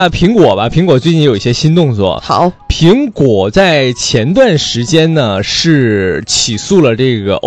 苹果吧，苹果最近有一些新动作。 好， 苹果在前段时间呢是起诉了这个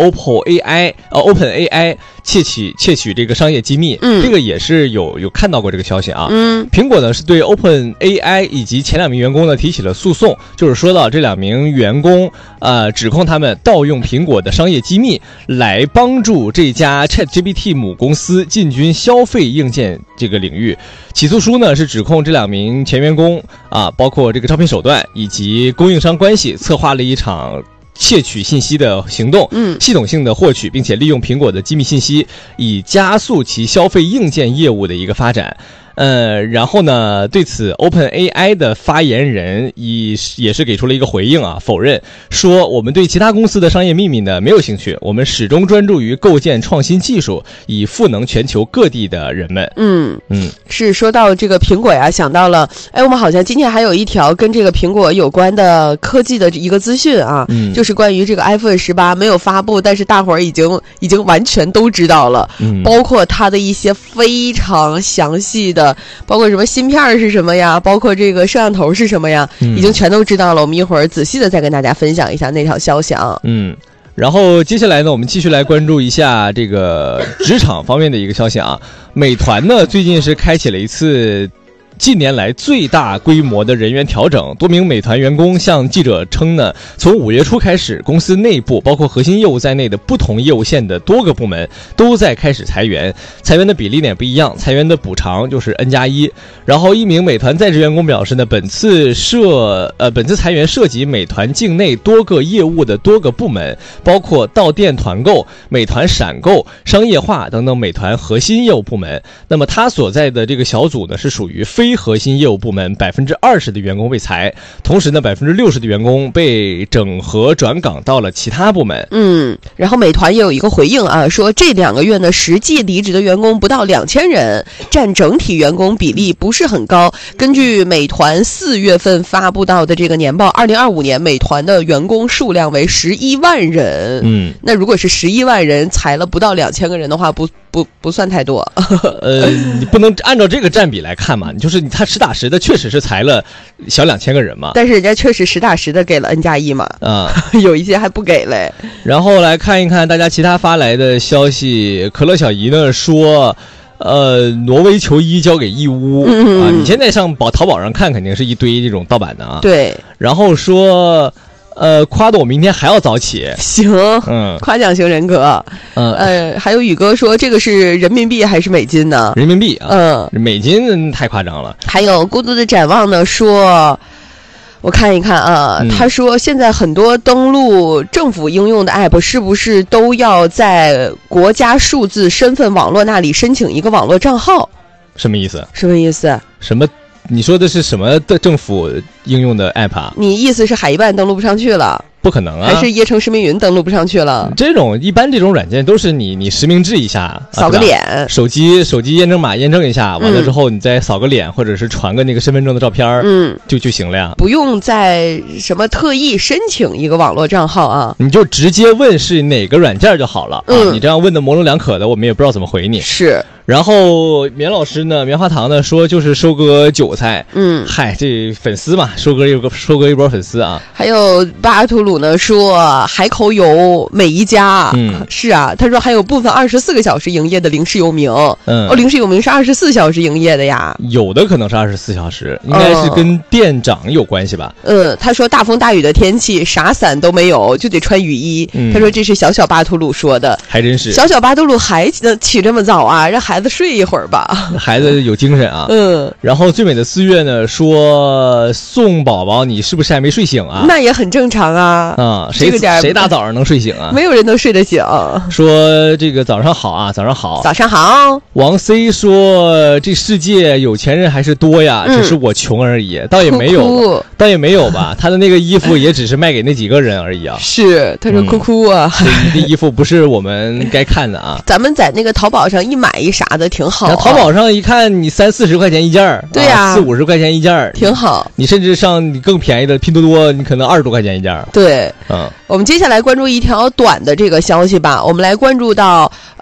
OpenAI 窃取这个商业机密。这个也是有看到过这个消息啊。苹果呢是对 OpenAI 以及前2名员工呢提起了诉讼，就是说到这2名员工指控他们盗用苹果的商业机密来帮助这家 ChatGPT 母公司进军消费硬件这个领域。起诉书呢是指控这2名前员工包括这个招聘手段以及供应商关系，策划了一场窃取信息的行动，系统性的获取并且利用苹果的机密信息，以加速其消费硬件业务的一个发展。然后呢，对此 OpenAI 的发言人也是给出了一个回应否认说我们对其他公司的商业秘密呢没有兴趣，我们始终专注于构建创新技术，以赋能全球各地的人们。 是说到这个苹果呀，想到了，我们好像今天还有一条跟这个苹果有关的科技的一个资讯就是关于这个 iPhone 18没有发布，但是大伙儿已经完全都知道了，包括它的一些非常详细的。包括什么芯片是什么呀，包括这个摄像头是什么呀，已经全都知道了。我们一会儿仔细的再跟大家分享一下那条消息然后接下来呢，我们继续来关注一下这个职场方面的一个消息美团呢最近是开启了一次近年来最大规模的人员调整，多名美团员工向记者称呢，从5月初开始，公司内部包括核心业务在内的不同业务线的多个部门都在开始裁员，裁员的比例呢也不一样，裁员的补偿就是 N+1。然后一名美团在职员工表示呢，本次裁员涉及美团境内多个业务的多个部门，包括到店团购、美团闪购、商业化等等美团核心业务部门。那么他所在的这个小组呢是属于非核心业务部门，20%的员工被裁，同时呢60%的员工被整合转岗到了其他部门。 然后美团也有一个回应说这2个月呢实际离职的员工不到2000人，占整体员工比例不是很高。根据美团4月份发布到的这个年报，2025年美团的员工数量为11万人。那如果是11万人裁了不到2000个人的话，不算太多。 你不能按照这个占比来看嘛，就是他实打实的确实是裁了小2000个人嘛， 但是人家确实实打实的给了 N+1嘛，有一些还不给嘞。 然后来看一看大家其他发来的消息，可乐小姨呢说挪威球衣交给义乌你现在上淘宝上看肯定是一堆这种盗版的对。 然后说夸得我明天还要早起。 行，夸奖型人格。还有宇哥说这个是人民币还是美金呢？ 人民币美金太夸张了。 还有孤独的展望呢说，我看一看他说现在很多登录政府应用的 app 是不是都要在国家数字身份网络那里申请一个网络账号？ 什么意思？ 什么？ 你说的是什么的政府应用的 app 你意思是海一办登录不上去了？ 不可能还是椰城实名云登录不上去了？ 一般这种软件都是你实名制一下， 扫个脸， 手机验证码验证一下，完了之后你再扫个脸，或者是传个那个身份证的照片就行了呀， 不用再什么特意申请一个网络账号你就直接问是哪个软件就好了你这样问的模棱两可的，我们也不知道怎么回你。 是。 然后棉花糖呢说就是收割韭菜，嗨，这粉丝嘛，收割一波粉丝还有巴图鲁呢说海口有每一家是他说还有部分24个小时营业的零食有名零食有名是24小时营业的呀， 有的可能是24小时，应该是跟店长有关系吧。 他说大风大雨的天气啥伞都没有就得穿雨衣，他说这是小巴图鲁说的， 还真是小巴图鲁还起这么早让孩子睡一会儿吧， 孩子有精神然后最美的4月呢说宋宝宝你是不是还没睡醒那也很正常谁大早上能睡醒没有人能睡得醒。 说这个早上好早上好。王 C 说这世界有钱人还是多呀，只是我穷而已，倒也没有吧他的那个衣服也只是卖给那几个人而已是他说哭这衣服不是我们该看的咱们在那个淘宝上一买一啥的挺好淘宝上一看你30-40块钱一件对呀 40-50块钱一件挺好， 你甚至上你更便宜的拼多多你可能20多块钱一件对我们接下来关注一条短的这个消息吧，我们来关注到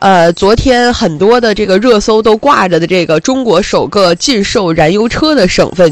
昨天很多的这个热搜都挂着的这个中国首个禁售燃油车的省份